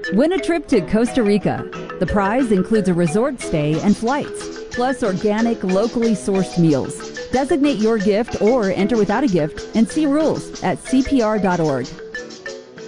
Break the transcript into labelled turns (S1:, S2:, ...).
S1: Win a trip to Costa Rica. The prize includes a resort stay and flights, plus organic, locally sourced meals. Designate your gift or enter without a gift and see rules at CPR.org.